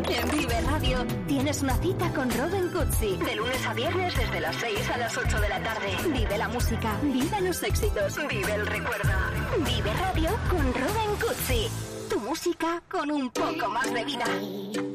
En Vive Radio tienes una cita con Robin Cutsi. De lunes a viernes desde las 6 a las 8 de la tarde. Vive la música, vive los éxitos, vive el recuerda. Vive Radio con Robin Cutsi. Tu música con un poco más de vida.